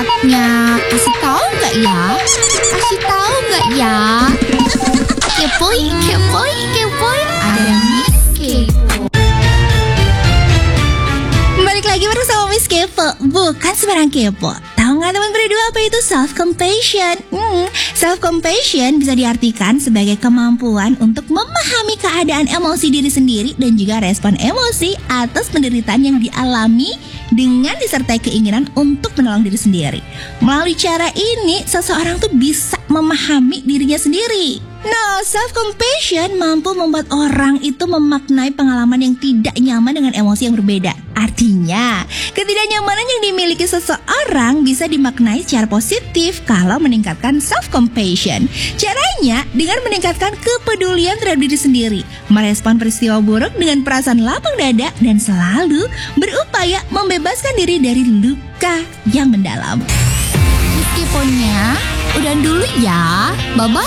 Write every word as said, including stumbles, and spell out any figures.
Ya, kasih tahu nggak ya? Kasih tahu nggak ya? Kepoy, kepoy, kepoy. Ada Miss Kepo. Balik lagi bersama Miss Kepo. Bukan sembarang kepo. Tahu nggak teman berdua apa itu self-compassion? Hmm, self-compassion bisa diartikan sebagai kemampuan untuk memahami keadaan emosi diri sendiri dan juga respon emosi atas penderitaan yang dialami dengan disertai keinginan untuk menolong diri sendiri. Melalui cara ini, seseorang tuh bisa memahami dirinya sendiri. Nah, self-compassion mampu membuat orang itu memaknai pengalaman yang tidak nyaman dengan emosi yang berbeda. Artinya, ketidaknyamanan yang dimiliki seseorang bisa dimaknai secara positif kalau meningkatkan self-compassion. Caranya dengan meningkatkan kepedulian terhadap diri sendiri, merespon peristiwa buruk dengan perasaan lapang dada, dan selalu berupaya membebaskan diri dari luka yang mendalam. Miss Keponya, udah dulu ya. Bye-bye